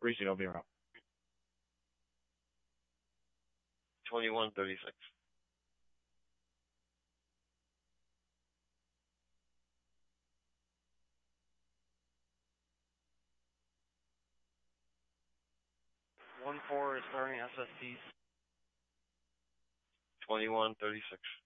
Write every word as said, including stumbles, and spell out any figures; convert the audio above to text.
Reaching over here. twenty-one thirty-six. One four is starting S S Ts. twenty-one thirty-six.